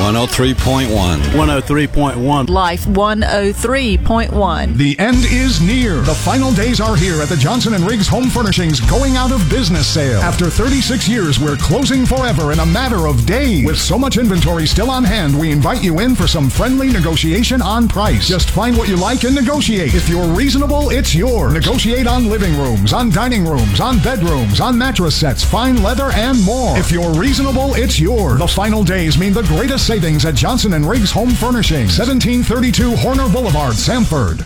103.1. 103.1. Life 103.1. The end is near. The final days are here at the Johnson & Riggs Home Furnishings going out of business sale. After 36 years, we're closing forever in a matter of days. With so much inventory still on hand, we invite you in for some friendly negotiation on price. Just find what you like and negotiate. If you're reasonable, it's yours. Negotiate on living rooms, on dining rooms, on bedrooms, on mattress sets, fine leather, and more. If you're reasonable, it's yours. The final days mean the greatest savings at Johnson & Riggs Home Furnishings, 1732 Horner Boulevard, Sanford.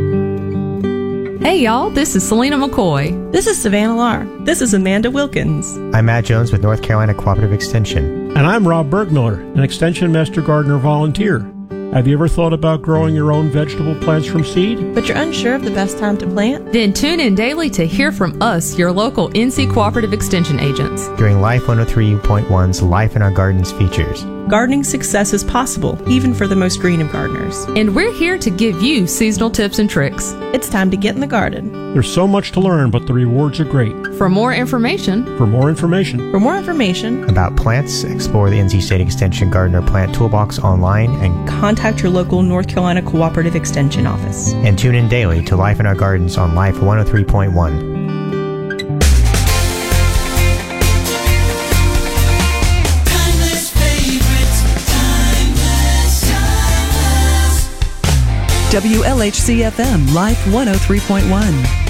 Hey y'all, this is Selena McCoy. This is Savannah Lar. This is Amanda Wilkins. I'm Matt Jones with North Carolina Cooperative Extension. And I'm Rob Bergmiller, an Extension Master Gardener volunteer. Have you ever thought about growing your own vegetable plants from seed? But you're unsure of the best time to plant? Then tune in daily to hear from us, your local NC Cooperative Extension agents. During Life 103.1's Life in Our Gardens features. Gardening success is possible, even for the most green of gardeners. And we're here to give you seasonal tips and tricks. It's time to get in the garden. There's so much to learn, but the rewards are great. For more information about plants, explore the NC State Extension Gardener Plant Toolbox online and contact your local North Carolina Cooperative Extension office. And tune in daily to Life in Our Gardens on Life 103.1. WLHC-FM, Life 103.1.